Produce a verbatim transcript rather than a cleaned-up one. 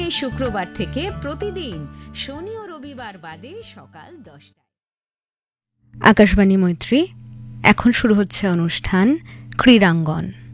শুক্রবার থেকে প্রতিদিন শনি ও রবিবার বাদে সকাল দশটায়। আকাশবাণী মৈত্রী, এখন শুরু হচ্ছে অনুষ্ঠান ক্রীড়াঙ্গন।